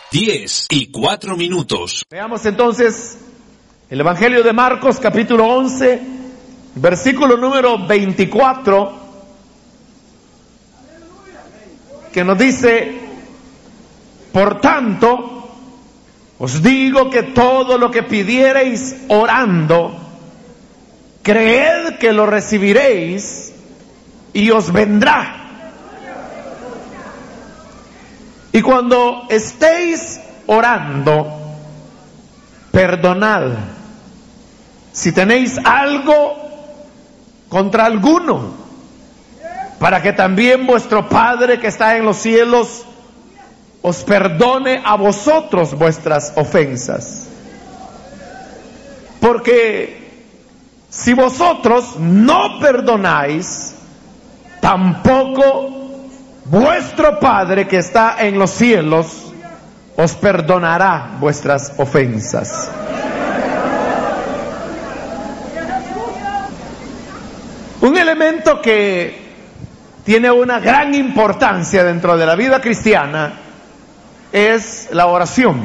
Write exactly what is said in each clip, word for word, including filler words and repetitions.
diez y cuatro minutos. Veamos entonces el Evangelio de Marcos, capítulo once, versículo número veinticuatro, que nos dice: por tanto, os digo que todo lo que pidiereis orando, creed que lo recibiréis y os vendrá. Y cuando estéis orando, perdonad si tenéis algo contra alguno, para que también vuestro Padre que está en los cielos os perdone a vosotros vuestras ofensas. Porque si vosotros no perdonáis, tampoco vuestro Padre que está en los cielos os perdonará vuestras ofensas. Un elemento que tiene una gran importancia dentro de la vida cristiana es la oración.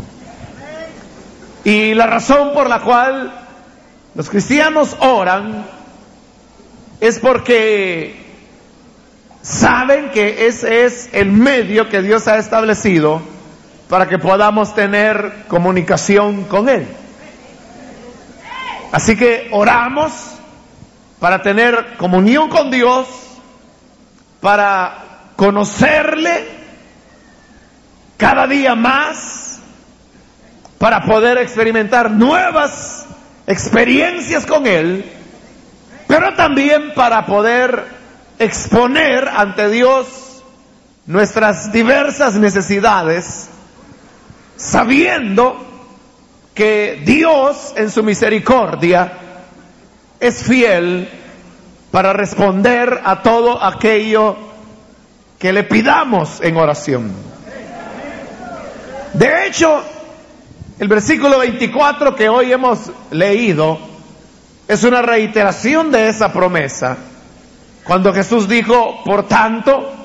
Y la razón por la cual los cristianos oran es porque saben que ese es el medio que Dios ha establecido para que podamos tener comunicación con Él. Así que oramos para tener comunión con Dios, para conocerle cada día más, para poder experimentar nuevas experiencias con Él, pero también para poder exponer ante Dios nuestras diversas necesidades, sabiendo que Dios en su misericordia es fiel para responder a todo aquello que le pidamos en oración. De hecho, el versículo veinticuatro que hoy hemos leído es una reiteración de esa promesa, cuando Jesús dijo: por tanto,